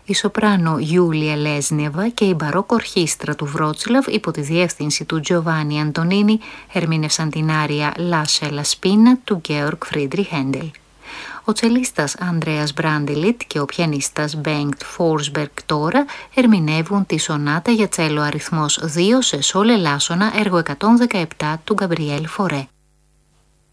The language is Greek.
Η σοπράνο Γιούλια Λέσνιεβα και η μπαρόκο ορχήστρα του Βρότσλαβ υπό τη διεύθυνση του Τζοβάνι Αντονίνι ερμήνευσαν την άρια «La Scella Spina» του Γκέοργκ Φρίντριχ Χέντελ. Ο τσελίστας Ανδρέας Μπράντιλιτ και ο πιανίστας Μπέγκτ Φόρσμπεργκ τώρα ερμηνεύουν τη σονάτα για τσέλο αριθμός 2 σε σόλ ελάσσονα έργο 117 του Γκαμπριέλ Φορέ.